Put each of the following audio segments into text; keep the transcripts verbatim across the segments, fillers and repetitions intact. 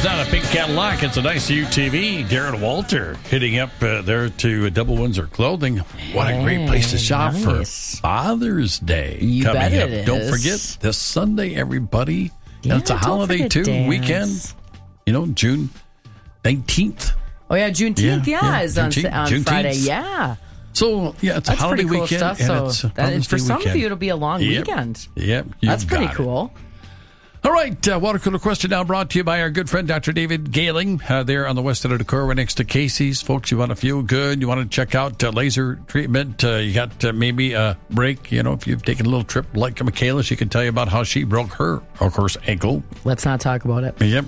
It's not a pink Cadillac. It's a nice U T V. Darren Walter hitting up uh, there to Double Windsor Clothing. What a great place to shop nice. for Father's Day. You coming bet up. it Don't is. forget this Sunday, everybody. Yeah, It's a don't holiday forget too. dance. Weekend. You know, June nineteenth. Oh, yeah, Juneteenth, Yeah, yeah, yeah, is on, Juneteenth- on Juneteenth. Friday, yeah. So, yeah, it's a That's holiday pretty cool weekend. stuff. And So it's a that, Father's for Day some weekend. of you, it'll be a long Yep. weekend. Yep. you That's pretty got it. cool. All right, uh, water cooler question now brought to you by our good friend Doctor David Galing uh, there on the west side of Decorah, right next to Casey's. Folks, you want to feel good, you want to check out uh, laser treatment, uh, you got uh, maybe a break, you know, if you've taken a little trip like Michaela, she can tell you about how she broke her, of course, ankle. Let's not talk about it. Yep.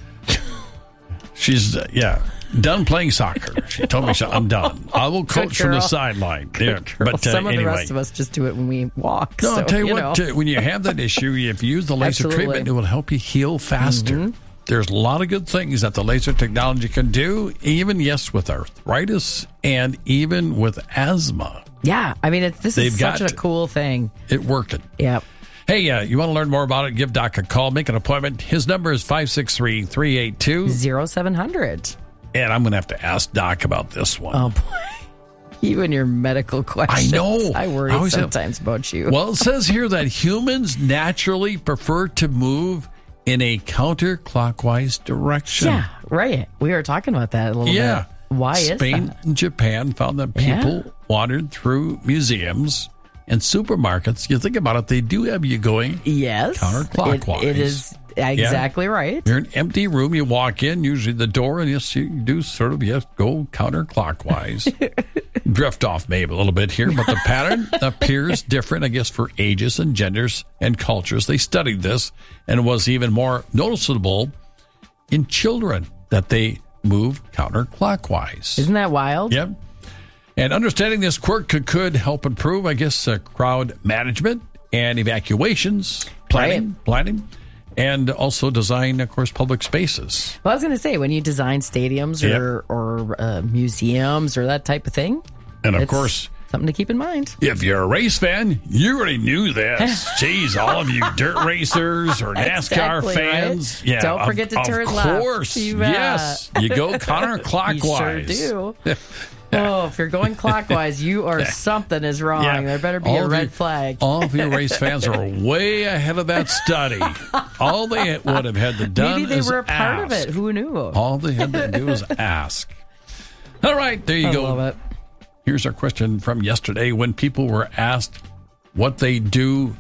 She's, uh, yeah, done playing soccer. She told me, so I'm done. I will coach from the girl. sideline. Good Yeah, girl. but uh, Some of anyway. the rest of us just do it when we walk. No, so, I'll tell you, you what, know. uh, when you have that issue, if you use the laser Absolutely. treatment, it will help you heal faster. Mm-hmm. There's a lot of good things that the laser technology can do, even, yes, with arthritis and even with asthma. Yeah, I mean, it, this They've is such got- a cool thing. It working. Yeah. Hey, uh, you want to learn more about it, give Doc a call, make an appointment. His number is five six three, three eight two. Zero seven hundred. And I'm going to have to ask Doc about this one. Oh, boy. You and your medical questions. I know. I worry I always have- sometimes about you. Well, it says here that humans naturally prefer to move in a counterclockwise direction. Yeah, right. We were talking about that a little Yeah. bit. Why is Spain that? and Japan found that people Yeah. wandered through museums and supermarkets. You think about it, they do have you going. Yes. Counterclockwise. It, it is exactly right. You're in an empty room, you walk in, usually the door, and yes, you do sort of, yes, go counterclockwise. Drift off maybe a little bit here, but the pattern appears different, I guess, for ages and genders and cultures. They studied this, and it was even more noticeable in children that they move counterclockwise. Isn't that wild? Yep. And understanding this quirk could, could help improve, I guess, uh, crowd management and evacuations, planning, Right. planning, and also design, of course, public spaces. Well, I was going to say, when you design stadiums or, or uh, museums or that type of thing, And, of it's course, something to keep in mind. if you're a race fan, you already knew this. Jeez, all of you dirt racers or NASCAR Exactly, fans. right? Yeah, Don't of- forget to of turn left. course. You bet. Yes. You go counterclockwise. You sure do. Oh, if you're going clockwise, you are something is wrong. Yeah. There better be All a of red you- flag. All of you race fans are way ahead of that study. All they would have had to done Maybe they is were a part of ask. it. Who knew? All they had to do is ask. All right, there you I go. love it. Here's our question from yesterday. When people were asked what they do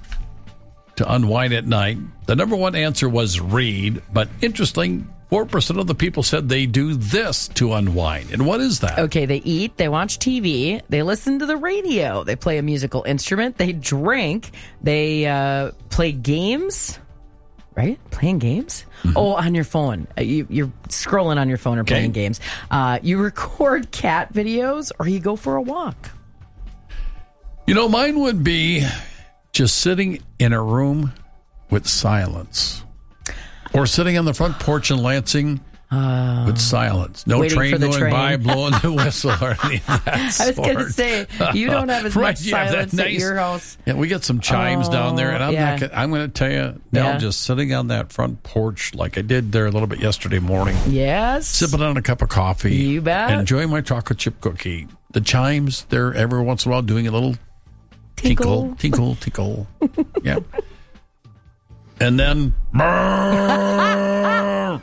to unwind at night, the number one answer was read. But interesting, four percent of the people said they do this to unwind. And what is that? Okay, they eat, they watch T V, they listen to the radio, they play a musical instrument, they drink, they uh, play games, right? Playing games? Mm-hmm. Oh, on your phone. Uh, You, you're scrolling on your phone or playing Okay. games. Uh, you record cat videos or you go for a walk. You know, mine would be just sitting in a room with silence. Or sitting on the front porch in Lansing uh, with silence. No waiting train for the going train. by, blowing the whistle or any of that I was going to sort. say, you don't have as Right, much yeah, that silence at nice- your house. Yeah, we get some chimes Oh, down there, and I'm yeah. not. Gonna, I'm going to tell you now, Yeah. just sitting on that front porch like I did there a little bit yesterday morning, Yes. sipping on a cup of coffee, You bet. enjoying my chocolate chip cookie. The chimes, they're every once in a while doing a little tinkle, tinkle, tinkle. Yeah. And then, brrr,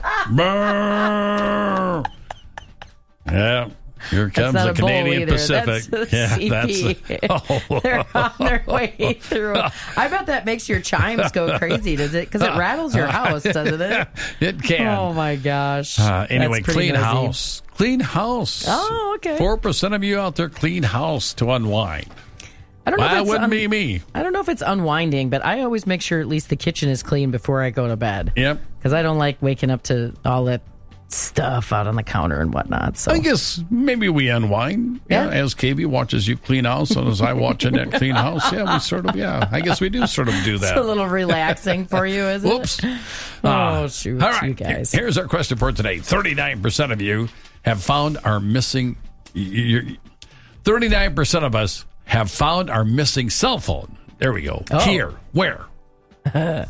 brrr. Yeah, here comes not the a bull Canadian either. Pacific. That's a yeah, C P. that's oh. They're on their way through. I bet that makes your chimes go crazy, does it? Because it rattles your house, doesn't it? It can. Oh my gosh. Uh, anyway, That's pretty clean nosy. house. Clean house. Oh, okay. Four percent of you out there clean house to unwind. I don't know if That it's wouldn't un- be me. I don't know if it's unwinding, but I always make sure at least the kitchen is clean before I go to bed. Yep. Because I don't like waking up to all that stuff out on the counter and whatnot. So I guess maybe we unwind. Yeah. Yeah. As K B watches you clean house, and as I watch Annette clean house, yeah, we sort of, yeah, I guess we do sort of do that. it's a little relaxing for you, isn't Whoops. it? Oh, shoot, All right. you guys. Here's our question for today. thirty-nine percent of you have found our missing, you're, thirty-nine percent of us have found our missing cell phone. There we go. Oh. Here. Where?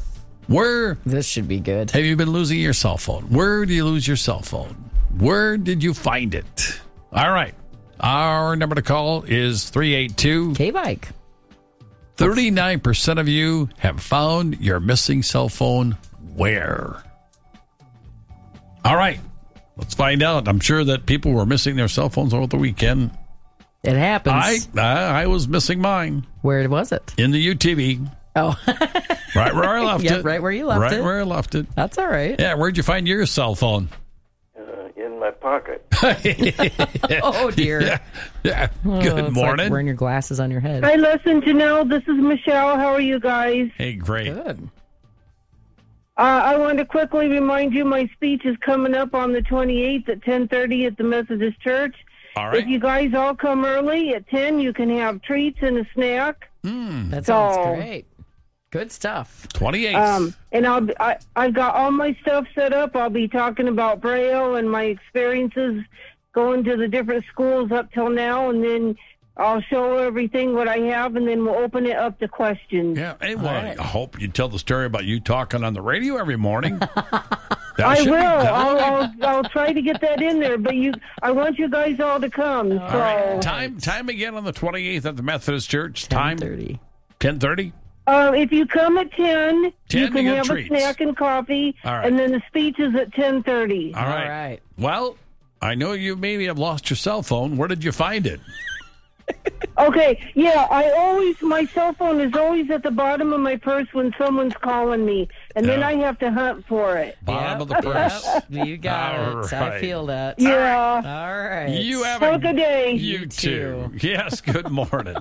Where This should be good. have you been losing your cell phone? Where do you lose your cell phone? Where did you find it? All right. Our number to call is three eight two, K-Bike. thirty-nine percent of you have found your missing cell phone where? All right. Let's find out. I'm sure that people were missing their cell phones over the weekend. It happens. I I, I was missing mine Where was it? in the U T V. Oh, Right where I left yeah, it. right where you left right it. where I left it. That's all right. Yeah, where'd you find your cell phone? Uh, in my pocket. Oh, dear. Yeah. yeah. Oh, Good it's morning. Like wearing your glasses on your head. Hi, listen to know. This is Michelle. How are you guys? Hey, great. Good. Uh, I want to quickly remind you my speech is coming up on the twenty-eighth at ten thirty at the Methodist Church. All right. If you guys all come early at ten, you can have treats and a snack. That sounds So- great. Good stuff. twenty-eight. Um, and I'll be, I, I've got all my stuff set up. I'll be talking about Braille and my experiences going to the different schools up till now, and then I'll show everything what I have, and then we'll open it up to questions. yeah. Hey, well, right. I hope you tell the story about you talking on the radio every morning. That I should will. be- that I'll, would be- I'll, I'll try to get that in there, but you, I want you guys all to come. All so, right. Time time again on the twenty-eighth at the Methodist Church. Time ten thirty. ten thirty. uh, if you come at ten, ten, you can you get have treats. a snack and coffee, All right. and then the speech is at ten thirty. All right. All right. Well, I know you maybe have lost your cell phone. Where did you find it? Okay, yeah, I always, my cell phone is always at the bottom of my purse when someone's calling me, and then Yeah. I have to hunt for it. Bottom of the Yep, purse. yep, you got All it. I right. feel that. Yeah. All right. You have Have a a good day. You You too. too. Yes. Good morning.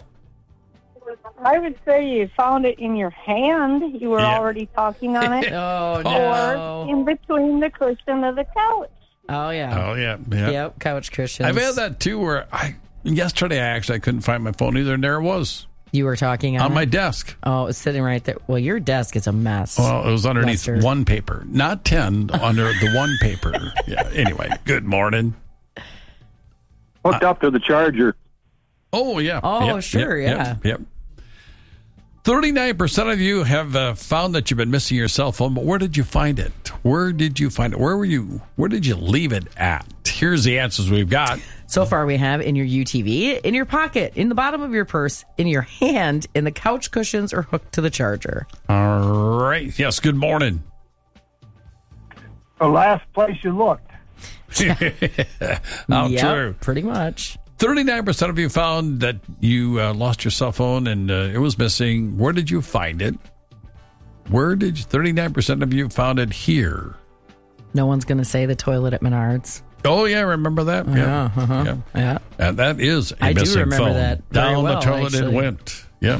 I would say you found it in your hand. You were Yeah. already talking on it. Oh, Or no. in between the cushion of the couch. Oh, yeah. Oh yeah. Yeah. Yep, couch cushions. I've had that too. Where I yesterday I actually I couldn't find my phone either, and there it was You were talking on, on my it? desk. Oh, it was sitting right there. Well, your desk is a mess. Well, it was underneath Lester. one paper, not ten, under the one paper. Yeah. Anyway, good morning. Hooked up to the charger. Oh yeah. Oh, Yep, sure, yep, yeah. Yep. yep. Thirty-nine percent of you have uh, found that you've been missing your cell phone, but where did you find it? Where did you find it? Where were you? Where did you leave it at? Here's the answers we've got. So far, we have in your U T V, in your pocket, in the bottom of your purse, in your hand, in the couch cushions, or hooked to the charger. All right. Yes. Good morning. The last place you looked. How Yep, true. pretty much. thirty-nine percent of you found that you uh, lost your cell phone and uh, it was missing. Where did you find it? Where did you, thirty-nine percent of you found it here? No one's going to say the toilet at Menards. Oh, yeah. Remember that? Yeah, uh-huh. yeah. Yeah. And that is a I do missing remember phone. that very Down well, the toilet actually. it went. Yeah.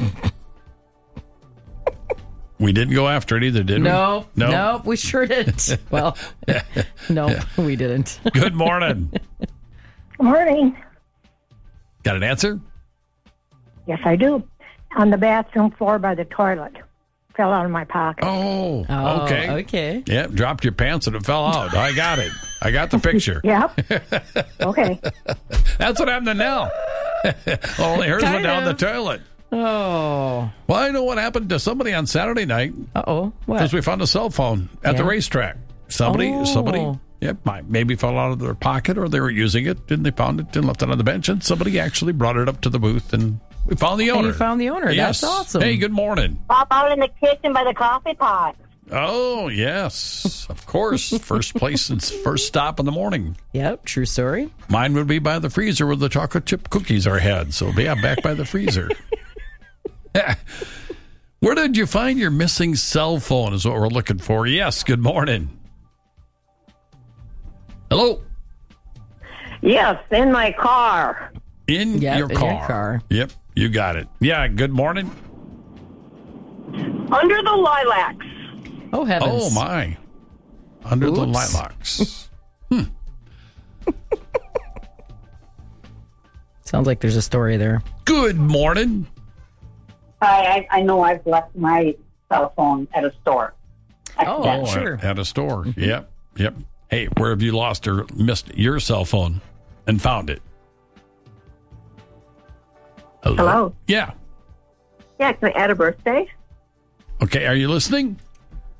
We didn't go after it either, did we? No, No. no, we sure didn't. Well, no, we didn't. Good morning. Morning. Got an answer? Yes, I do. On the bathroom floor by the toilet. Fell out of my pocket. Oh, Oh, okay. okay. Yeah, dropped your pants and it fell out. I got it. I got the picture. Yep. Okay. That's what happened to Nell. Only hers went Kind down the of. toilet. Oh, Well, I know what happened to somebody on Saturday night uh-oh. What? because we found a cell phone at the Yeah. racetrack. Somebody, Oh. somebody, yep, might- maybe fell out of their pocket or they were using it and they found it and left it on the bench and somebody actually brought it up to the booth and we found the owner. And you found the owner. Yes. That's awesome. Hey, good morning. Pop out in the kitchen by the coffee pot. Oh, yes, of course. First place and first stop in the morning. Yep, true story. Mine would be by the freezer where the chocolate chip cookies are had. So, yeah, back by the freezer. Where did you find your missing cell phone is what we're looking for. Yes, good morning. Hello. Yes, in my car. In, Yep, your, in car. your car. Yep, you got it. Yeah, good morning. Under the lilacs. Oh, heavens. Oh, my. Under the Oops. lilacs. Sounds like there's a story there. Good morning. I, I know I've left my cell phone at a store. Oh, Oh, sure. at, at a store. Yep, yep. Hey, where have you lost or missed your cell phone and found it? Hello? Hello? Yeah. Yeah, can I add a birthday? Okay, are you listening?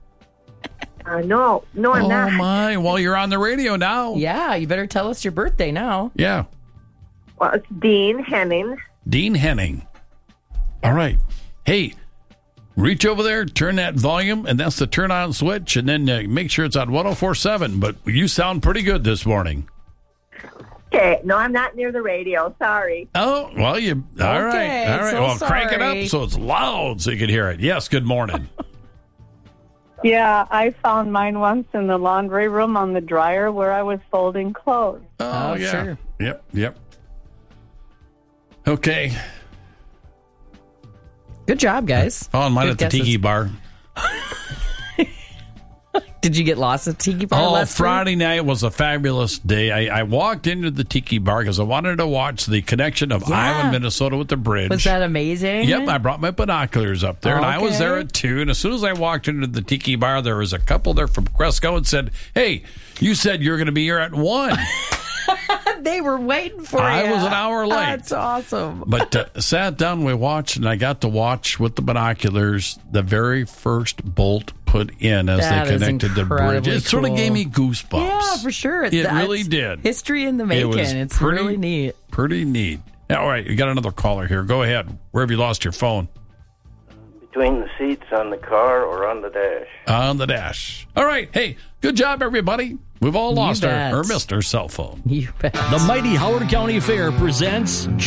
Uh, no, no, I'm oh, not. my. Well, you're on the radio now. Yeah, you better tell us your birthday now. Yeah. Well, it's Dean Henning. Dean Henning. All right. Hey, reach over there, turn that volume, and that's the turn on switch, and then uh, make sure it's on one oh four point seven. But you sound pretty good this morning. Okay, no, I'm not near the radio. Sorry. Oh, well, you. All right. Okay, All right. so well, crank it sorry. up so it's loud so you can hear it. Yes, good morning. Yeah, I found mine once in the laundry room on the dryer where I was folding clothes. Oh, Oh, yeah. sure. Yep, yep. Okay. Good job, guys. Found mine Good at the guesses. Tiki Bar. Did you get lost at Tiki Bar Oh, last Friday night was a fabulous day. I, I walked into the Tiki Bar because I wanted to watch the connection of Yeah. Iowa and Minnesota with the bridge. Was that amazing? Yep, I brought my binoculars up there, and I was Okay. there at two. And as soon as I walked into the Tiki Bar, there was a couple there from Cresco and said, "Hey, you said you're going to be here at one." They were waiting for you. I was an hour late. That's awesome. But uh, sat down, we watched, and I got to watch with the binoculars the very first bolt put in as That they is connected the bridge. incredibly It sort of cool. gave me goosebumps. Yeah, for sure. It That's really did. History in the It making. was It's pretty- really neat. Pretty neat. All right, you got another caller here. Go ahead. Where have you lost your phone? Between the seats on the car or on the dash. On the dash. All right. Hey, good job, everybody. We've all You lost our bet. or missed our cell phone. You bet. The mighty Howard County Fair presents